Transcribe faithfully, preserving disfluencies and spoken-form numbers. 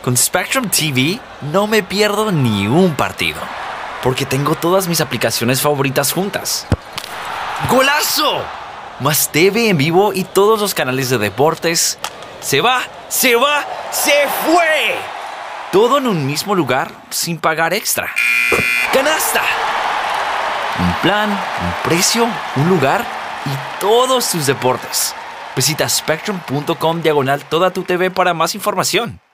Con Spectrum T V no me pierdo ni un partido, porque tengo todas mis aplicaciones favoritas juntas. ¡Golazo! Más T V en vivo y todos los canales de deportes. ¡Se va! ¡Se va! ¡Se fue! Todo en un mismo lugar sin pagar extra. ¡Canasta! Un plan, un precio, un lugar y todos tus deportes. Visita spectrum punto com diagonal toda tu T V para más información.